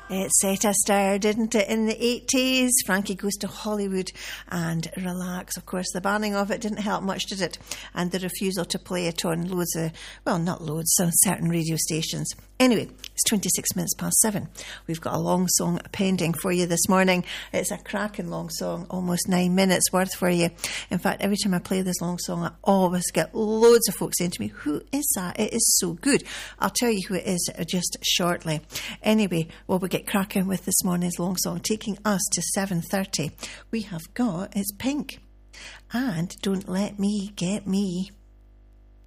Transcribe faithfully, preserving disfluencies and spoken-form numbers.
It set a stir, didn't it, in the eighties? Frankie Goes to Hollywood and Relax. Of course, the banning of it didn't help much, did it? And the refusal to play it on loads of, well, not loads, some certain radio stations. Anyway, it's twenty-six minutes past seven. We've got a long song pending for you this morning. It's a cracking long song, almost nine minutes worth for you. In fact, every time I play this long song, I always get loads of folks saying to me, who is that? It is so good. I'll tell you who it is just shortly. Anyway, well, we get cracking with this morning's long song, taking us to seven thirty. We have got, it's Pink, and Don't Let Me Get Me.